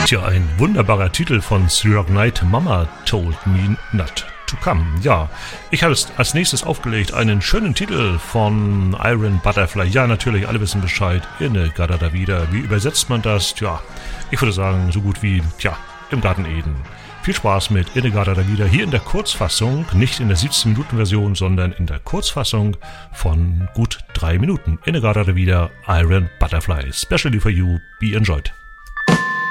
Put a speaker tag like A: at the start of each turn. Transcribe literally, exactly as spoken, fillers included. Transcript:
A: Tja, ein wunderbarer Titel von Silver Knight, Mama Told Me Not to Come. Ja, ich habe jetzt als nächstes aufgelegt einen schönen Titel von Iron Butterfly. Ja, natürlich, alle wissen Bescheid. In-A-Gadda-Da wieder. Wie übersetzt man das? Tja, ich würde sagen, so gut wie, tja, im Garten Eden. Viel Spaß mit In-A-Gadda-Da wieder. Hier in der Kurzfassung, nicht in der siebzehn Minuten Version, sondern in der Kurzfassung von gut drei Minuten. In-A-Gadda-Da wieder, Iron Butterfly. Specially for you. Be enjoyed.